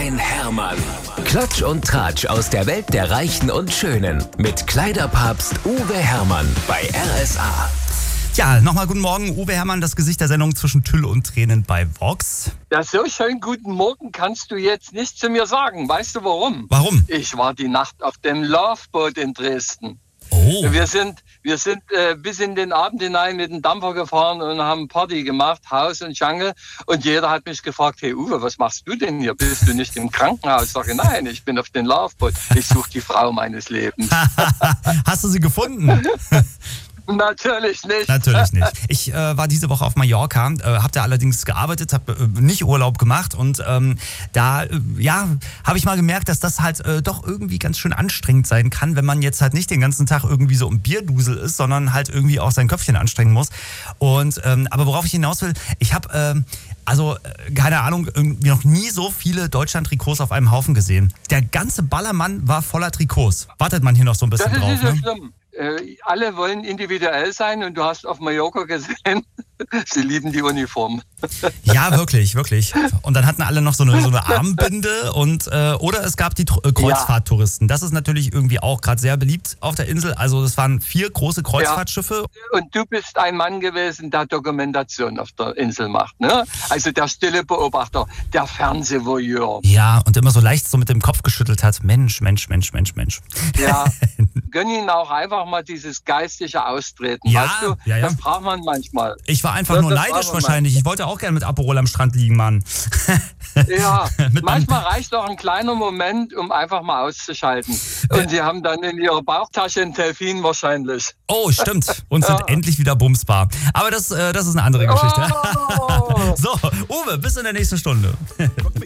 ein Hermann. Klatsch und Tratsch aus der Welt der Reichen und Schönen. Mit Kleiderpapst Uwe Hermann bei RSA. Ja, nochmal guten Morgen, Uwe Hermann, das Gesicht der Sendung zwischen Tüll und Tränen bei Vox. Ja, so schön guten Morgen kannst du jetzt nicht zu mir sagen. Weißt du warum? Warum? Ich war die Nacht auf dem Loveboat in Dresden. Oh. Wir sind bis in den Abend hinein mit dem Dampfer gefahren und haben Party gemacht, Haus und Jungle. Und jeder hat mich gefragt, hey Uwe, was machst du denn hier? Bist du nicht im Krankenhaus? Ich sage, nein, ich bin auf dem Loveboat. Ich suche die Frau meines Lebens. Hast du sie gefunden? Natürlich nicht. Natürlich nicht. Ich war diese Woche auf Mallorca, habe da allerdings gearbeitet, habe nicht Urlaub gemacht und da habe ich mal gemerkt, dass das halt doch irgendwie ganz schön anstrengend sein kann, wenn man jetzt halt nicht den ganzen Tag irgendwie so im Bierdusel ist, sondern halt irgendwie auch sein Köpfchen anstrengen muss. Und aber worauf ich hinaus will, ich habe keine Ahnung, irgendwie noch nie so viele Deutschland-Trikots auf einem Haufen gesehen. Der ganze Ballermann war voller Trikots. Wartet man hier noch so ein bisschen Das ist drauf, nicht so ne? schlimm. Alle wollen individuell sein und du hast auf Mallorca gesehen, sie lieben die Uniform. Ja, wirklich, wirklich. Und dann hatten alle noch so eine Armbinde und oder es gab die Kreuzfahrttouristen. Das ist natürlich irgendwie auch gerade sehr beliebt auf der Insel. Also es waren 4 große Kreuzfahrtschiffe. Ja. Und du bist ein Mann gewesen, der Dokumentation auf der Insel macht, ne? Also der stille Beobachter, der Fernsehvoyeur. Ja, und immer so leicht so mit dem Kopf geschüttelt hat. Mensch. Ja, gönn ihnen auch einfach mal dieses geistige Austreten, Ja, weißt du? ja. Das braucht man manchmal. Ich war einfach Das nur braucht neidisch man wahrscheinlich. Ich wollte auch gerne mit Aperol am Strand liegen, Mann. Ja, Mit manchmal reicht auch ein kleiner Moment, um einfach mal auszuschalten. Und sie haben dann in ihrer Bauchtasche ein Delfin wahrscheinlich. Oh, stimmt. Und sind endlich wieder bumsbar. Aber das ist eine andere Geschichte. Oh. So, Uwe, bis in der nächsten Stunde.